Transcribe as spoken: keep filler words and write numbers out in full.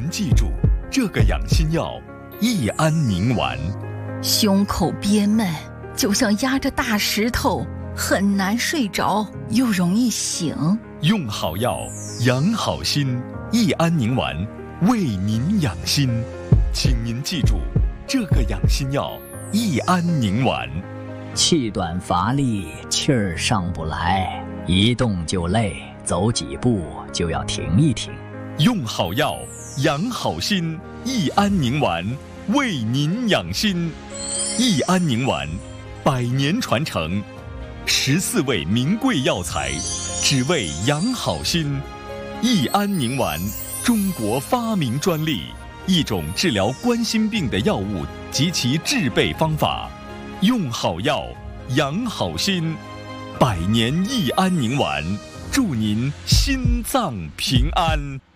您记住，这个养心药益安宁丸。 胸口憋闷，就像压着大石头，很难睡着，又容易醒。 用好药，养好心，益安宁丸为您养心。请您记住，这个养心药益安宁丸。 气短乏力，气儿上不来，一动就累，走几步就要停一停。 用好药，养好心，益安宁丸为您养心。益安宁丸，百年传承，十四味名贵药材，只为养好心。益安宁丸，中国发明专利，一种治疗冠心病的药物及其制备方法。用好药，养好心，百年益安宁丸，祝您心脏平安。